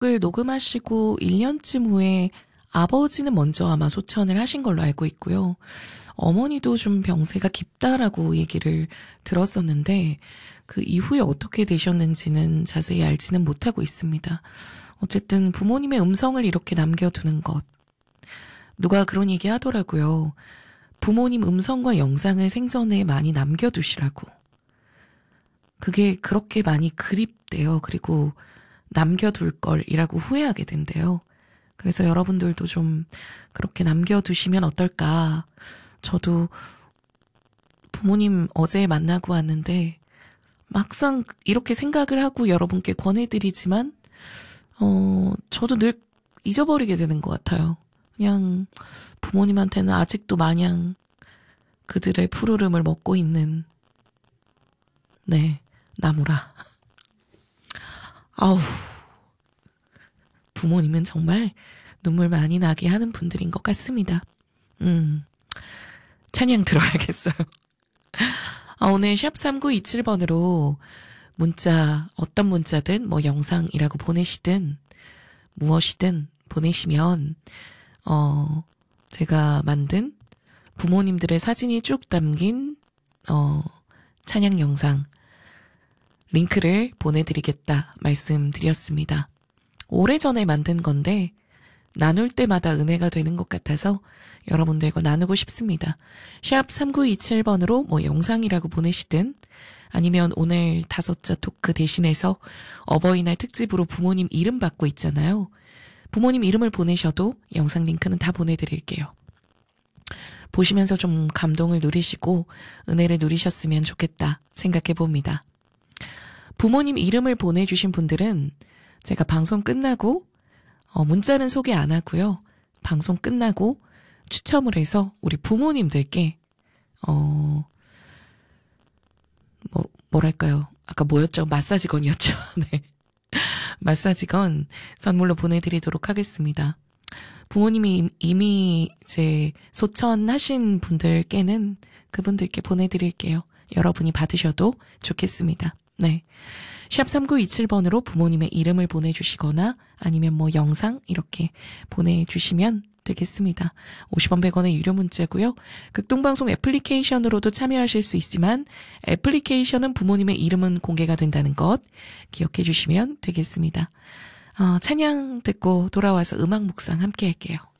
곡을 녹음하시고 1년쯤 후에 아버지는 먼저 아마 소천을 하신 걸로 알고 있고요. 어머니도 좀 병세가 깊다라고 얘기를 들었었는데 그 이후에 어떻게 되셨는지는 자세히 알지는 못하고 있습니다. 어쨌든 부모님의 음성을 이렇게 남겨두는 것. 누가 그런 얘기 하더라고요. 부모님 음성과 영상을 생전에 많이 남겨두시라고. 그게 그렇게 많이 그립대요. 그리고 남겨둘 걸이라고 후회하게 된대요. 그래서 여러분들도 좀 그렇게 남겨두시면 어떨까. 저도 부모님 어제 만나고 왔는데 막상 이렇게 생각을 하고 여러분께 권해드리지만 저도 늘 잊어버리게 되는 것 같아요. 그냥 부모님한테는 아직도 마냥 그들의 푸르름을 먹고 있는 나무라. 아우, 부모님은 정말 눈물 많이 나게 하는 분들인 것 같습니다. 찬양 들어야겠어요. 오늘 샵 3927번으로 문자, 어떤 문자든 뭐 영상이라고 보내시든 무엇이든 보내시면 제가 만든 부모님들의 사진이 쭉 담긴 찬양 영상 링크를 보내드리겠다 말씀드렸습니다. 오래전에 만든 건데 나눌 때마다 은혜가 되는 것 같아서 여러분들과 나누고 싶습니다. 샵 3927번으로 뭐 영상이라고 보내시든 아니면 오늘 5자 토크 대신해서 어버이날 특집으로 부모님 이름 받고 있잖아요. 부모님 이름을 보내셔도 영상 링크는 다 보내드릴게요. 보시면서 좀 감동을 누리시고 은혜를 누리셨으면 좋겠다 생각해 봅니다. 부모님 이름을 보내주신 분들은 제가 방송 끝나고 문자는 소개 안 하고요. 방송 끝나고 추첨을 해서 우리 부모님들께 뭐랄까요? 아까 뭐였죠? 마사지건이었죠. 네. 마사지건 선물로 보내드리도록 하겠습니다. 부모님이 이미 이제 소천하신 분들께는 그분들께 보내드릴게요. 여러분이 받으셔도 좋겠습니다. 네. 샵 3927번으로 부모님의 이름을 보내주시거나 아니면 뭐 영상 이렇게 보내주시면 되겠습니다. 50원 100원의 유료 문자고요. 극동방송 애플리케이션으로도 참여하실 수 있지만 애플리케이션은 부모님의 이름은 공개가 된다는 것 기억해 주시면 되겠습니다. 찬양 듣고 돌아와서 음악 묵상 함께 할게요.